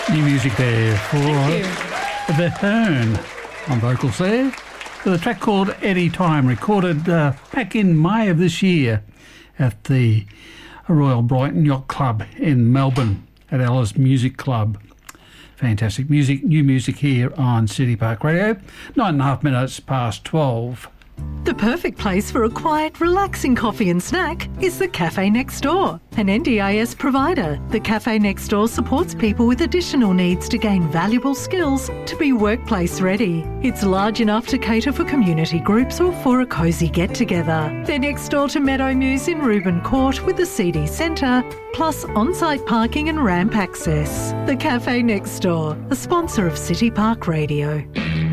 New music there for The Hern on vocals there. The track called Anytime, recorded back in May of this year at the Royal Brighton Yacht Club in Melbourne at Ella's Music Club. Fantastic music, new music here on City Park Radio. 9.5 minutes past 12. The perfect place for a quiet, relaxing coffee and snack is the Cafe Next Door, an NDIS provider. The Cafe Next Door supports people with additional needs to gain valuable skills to be workplace ready. It's large enough to cater for community groups or for a cosy get-together. They're next door to Meadow Muse in Reuben Court with the CD Centre, plus on-site parking and ramp access. The Cafe Next Door, a sponsor of City Park Radio.